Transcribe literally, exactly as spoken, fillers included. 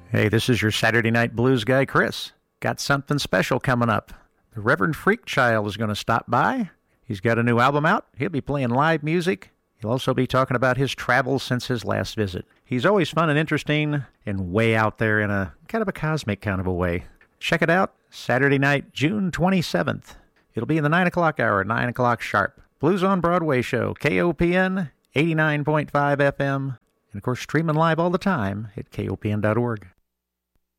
Hey, this is your Saturday Night Blues guy, Chris. Got something special coming up. The Reverend Freakchild is going to stop by. He's got a new album out. He'll be playing live music. He'll also be talking about his travels since his last visit. He's always fun and interesting and way out there in a kind of a cosmic kind of a way. Check it out, Saturday night, June twenty-seventh. It'll be in the nine o'clock hour, nine o'clock sharp. Blues on Broadway show, K O P N, eighty-nine point five F M. And, of course, streaming live all the time at K O P N dot org.